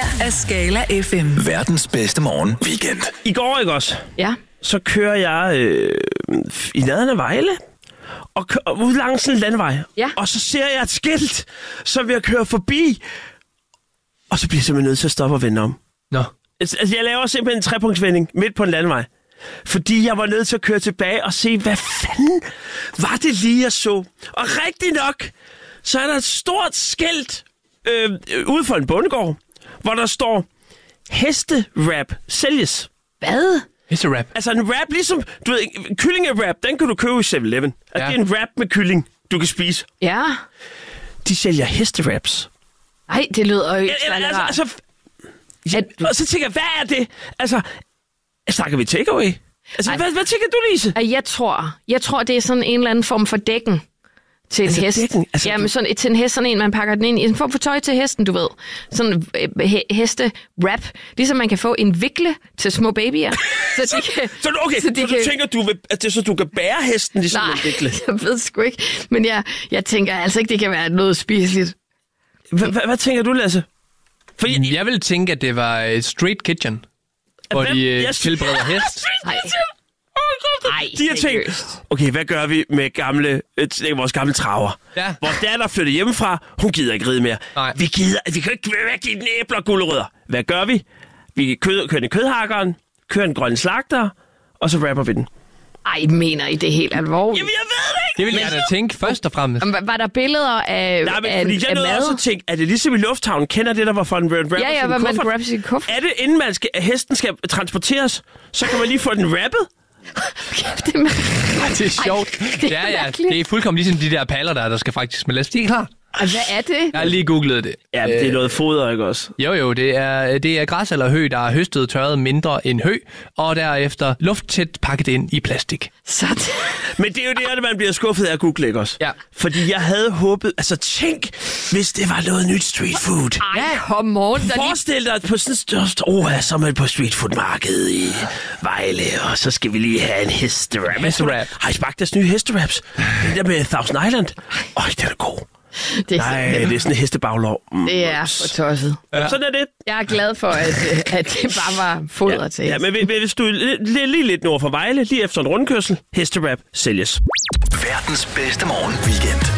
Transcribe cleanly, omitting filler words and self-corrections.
er Skala FM. Verdens bedste morgen weekend. I går, ikke også? Ja. Så kører jeg i nærheden af Vejle, og ud langs sådan en landvej. Ja. Og så ser jeg et skilt, som jeg kører forbi. Og så bliver jeg simpelthen nødt til at stoppe og vende om. Nå. Altså, jeg laver simpelthen en trepunktsvending midt på en landvej. Fordi jeg var nødt til at køre tilbage og se, hvad fanden var det lige, jeg så. Og rigtig nok, så er der et stort skilt ude for en bondegård, hvor der står, heste-wrap sælges. Hvad? Heste-wrap. Altså en wrap, ligesom, du ved, kyllinge-wrap, den kan du købe i 7-Eleven. Altså, Ja. det er en wrap med kylling, du kan spise. Ja. De sælger heste-wraps. Nej, det lyder jo ikke særlig rart. Og så tænker jeg, hvad er det? Altså, snakker vi takeaway? Altså, hvad tænker du, Lise? Jeg tror, det er sådan en eller anden form for dækken til en hest. Dækken? Altså, ja, men sådan, til en hest, sådan en, man pakker den ind i. En form for tøj til hesten, du ved. Sådan heste-wrap. Ligesom man kan få en vikle til små babyer. Så du tænker, at det så du kan bære hesten ligesom en vikle? Jeg ved sgu ikke. Men jeg tænker altså ikke, det kan være noget spiseligt. Hvad tænker du, Lasse? For Jeg ville tænke, at det var et street kitchen, hvor de tilbereder hest. Nej, de har tænkt, okay, hvad gør vi med vores gamle traver? Ja. Vores datter flyttede hjemmefra, hun gider ikke ride mere. Nej. Vi kan ikke give den æbler og gulerødder. Hvad gør vi? Vi kører den i kødhakkeren, kører en grøn slagter, og så rapper vi den. Ej, mener I det helt alvorligt? Jamen, jeg ved det ikke! Det ville jeg da tænke først og fremmest. Var der billeder af Nej, men af, fordi jeg af nåede mad? også at tænke, er det ligesom i lufthavnen? Kender det der, hvor for en rapper Ja, hvad man grabber sin kuffert? Er det, inden hesten skal transporteres, så kan man lige få den rappet? Det Det er sjovt. det er Ja, mærkeligt. det er fuldkommen ligesom de der paller, der skal faktisk med last. De er klar. Hvad er det? Jeg har lige googlet det. Ja, det er noget foder, ikke også? Jo, det er græs eller hø, der er høstet tørret mindre end hø, og derefter lufttæt pakket ind i plastik. Sådan. Men det er jo det, at man bliver skuffet af at google, ikke også? Ja. Fordi jeg havde håbet... Altså, tænk, hvis det var noget nyt street food. Ej, come on. Forestil dig på sådan et størst... så er man på street food markedet i Vejle, og så skal vi lige have en heste-wrap. Heste-wrap. Har I smagt deres nye heste-wraps? Den der med Thousand Island? Den er god. Det Nej, det er sådan en hestebaglov. Det er for tosset. Ja. Sådan er det. Jeg er glad for, at det bare var foder til. Ja, men hvis du lige lidt nord for Vejle, lige efter en rundkørsel, heste-wrap sælges. Verdens bedste morgen weekend.